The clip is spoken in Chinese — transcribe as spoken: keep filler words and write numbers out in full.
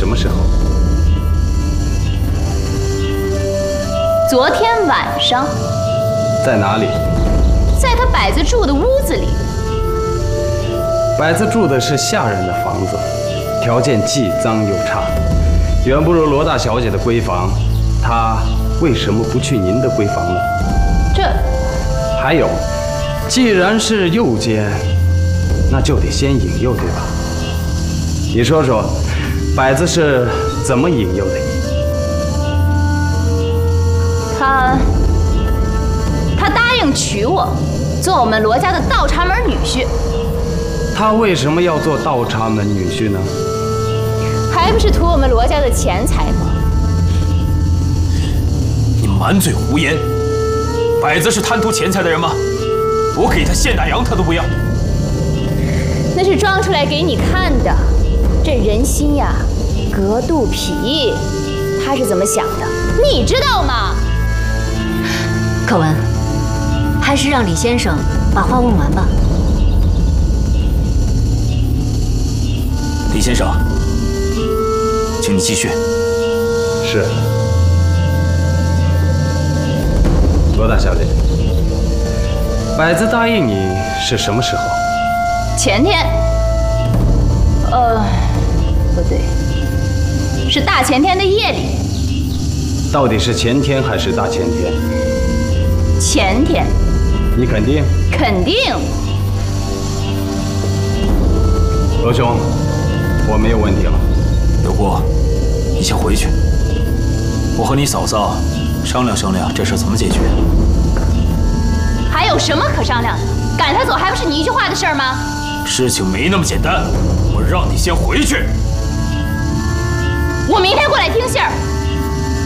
什么时候？ 昨天晚上。 在哪里？ 在他摆子住的屋子里。 摆子住的是下人的房子，条件既脏又差，远不如罗大小姐的闺房。她为什么不去您的闺房呢？ 这…… 还有，既然是诱奸，那就得先引诱，对吧？你说说，摆子是怎么引诱的你？ 他……他答应娶我，做我们罗家的倒插门女婿。 他为什么要做倒插门女婿呢？ 还不是图我们罗家的钱财吗？ 你满嘴胡言！摆子是贪图钱财的人吗？我给他现大洋他都不要。 那是装出来给你看的。这人心呀，隔肚皮。他是怎么想的，你知道吗？ 可文，还是让李先生把话问完吧。 李先生，请你继续。 是。罗大小姐，摆子答应你是什么时候？ 前天。呃，不对，是大前天的夜里。 到底是前天还是大前天？ 前天。 你肯定？ 肯定。 罗兄，我没有问题了。 有过，你先回去，我和你嫂嫂商量商量这事怎么解决。 还有什么可商量的？赶他走还不是你一句话的事儿吗？ 事情没那么简单，我让你先回去。